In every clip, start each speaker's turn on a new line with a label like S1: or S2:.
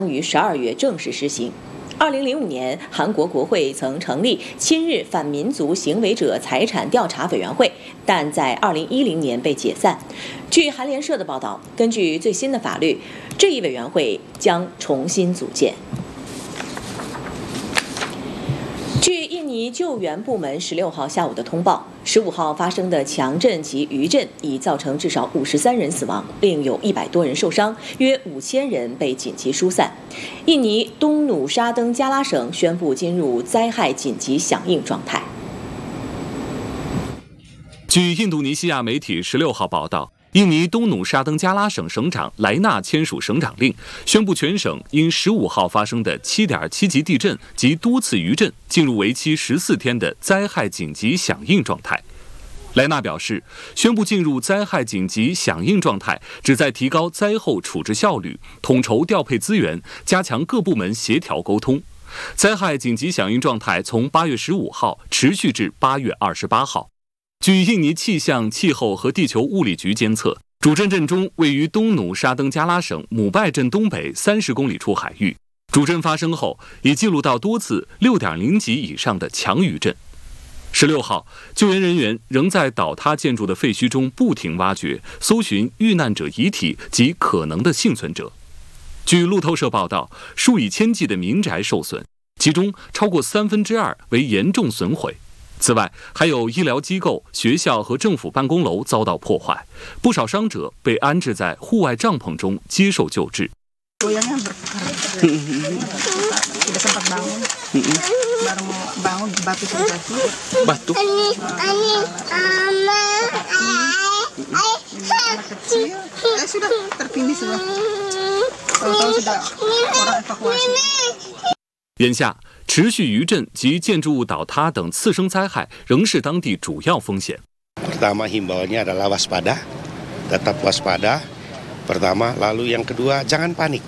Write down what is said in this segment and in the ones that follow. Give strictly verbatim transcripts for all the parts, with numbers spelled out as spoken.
S1: 于十二月正式实行。二零零五年，韩国国会曾成立亲日反民族行为者财产调查委员会，但在二零一零年被解散。据韩联社的报道，根据最新的法律，这一委员会将重新组建。据印尼救援部门十六号下午的通报，十五号发生的强震及余震已造成至少五十三人死亡，另有一百多人受伤，约五千人被紧急疏散。印尼东努沙登加拉省宣布进入灾害紧急响应状态。
S2: 据印度尼西亚媒体十六号报道，印尼东努沙登加拉省省长莱纳签署省长令，宣布全省因十五号发生的 七点七 级地震及多次余震进入为期十四天的灾害紧急响应状态。莱纳表示，宣布进入灾害紧急响应状态，旨在提高灾后处置效率，统筹调配资源，加强各部门协调沟通。灾害紧急响应状态从八月十五号持续至八月二十八号。据印尼气象、气候和地球物理局监测，主震震中位于东努沙登加拉省姆拜镇东北三十公里处海域。主震发生后，已记录到多次 六点零 级以上的强余震。十六号，救援人员仍在倒塌建筑的废墟中不停挖掘，搜寻遇难者遗体及可能的幸存者。据路透社报道，数以千计的民宅受损，其中超过三分之二为严重损毁。此外，还有医疗机构、学校和政府办公楼遭到破坏，不少伤者被安置在户外帐篷中接受救治。眼下，持续余震及建筑物倒塌等次生灾害仍是当地主要风险。
S3: Pertama himbauannya adalah waspada, tetap waspada. Pertama, lalu yang kedua jangan panik,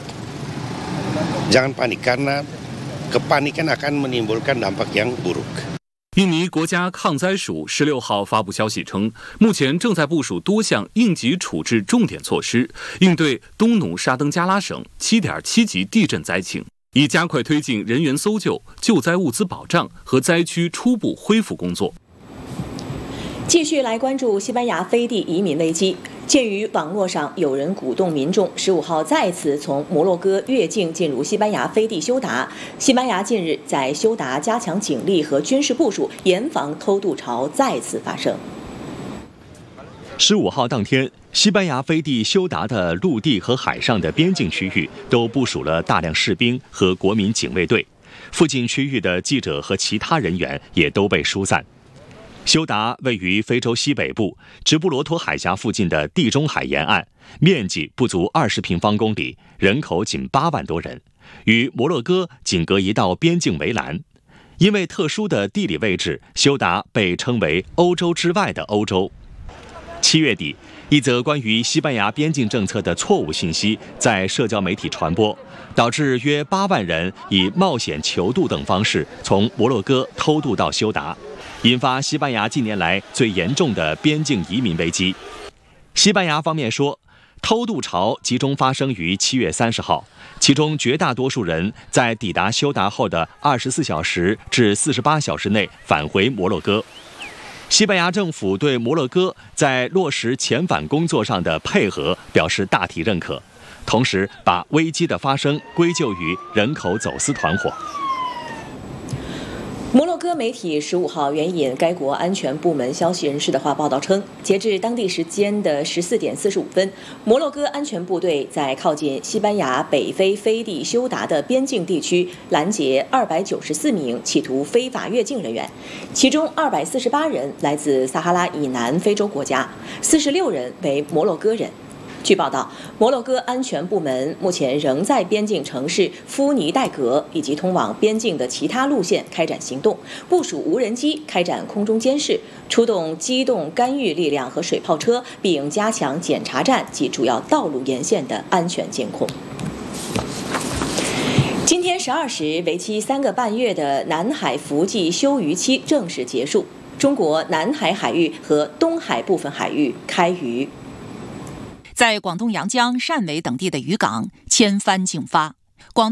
S3: jangan panik karena kepanikan akan menimbulkan dampak yang buruk。
S2: 印尼国家抗灾署十六号发布消息称，目前正在部署多项应急处置重点措施，应对东努沙登加拉省 七点七 级地震灾情。以加快推进人员搜救、救灾物资保障和灾区初步恢复工作。
S1: 继续来关注西班牙飞地移民危机。鉴于网络上有人鼓动民众十五号再次从摩洛哥越境进入西班牙飞地休达，西班牙近日在休达加强警力和军事部署，严防偷渡潮再次发生。
S4: 十五号当天，西班牙飞地休达的陆地和海上的边境区域都部署了大量士兵和国民警卫队，附近区域的记者和其他人员也都被疏散。休达位于非洲西北部直布罗陀海峡附近的地中海沿岸，面积不足二十平方公里，人口仅八万多人，与摩洛哥仅隔一道边境围栏。因为特殊的地理位置，休达被称为欧洲之外的欧洲。七月底，一则关于西班牙边境政策的错误信息在社交媒体传播，导致约八万人以冒险求渡等方式从摩洛哥偷渡到休达，引发西班牙近年来最严重的边境移民危机。西班牙方面说，偷渡潮集中发生于七月三十号，其中绝大多数人在抵达休达后的二十四小时至四十八小时内返回摩洛哥。西班牙政府对摩洛哥在落实遣返工作上的配合表示大体认可，同时把危机的发生归咎于人口走私团伙。
S1: 摩洛哥媒体十五号援引该国安全部门消息人士的话报道称，截至当地时间的十四点四十五分，摩洛哥安全部队在靠近西班牙北非飞地休达的边境地区拦截二百九十四名企图非法越境人员，其中二百四十八人来自撒哈拉以南非洲国家，四十六人为摩洛哥人。据报道，摩洛哥安全部门目前仍在边境城市夫尼代格以及通往边境的其他路线开展行动，部署无人机开展空中监视，出动机动干预力量和水炮车，并加强检查站及主要道路沿线的安全监控。今天十二时，为期三个半月的南海伏季休渔期正式结束，中国南海海域和东海部分海域开渔。
S5: 在广东阳江、汕尾等地的渔港千帆竞发， 广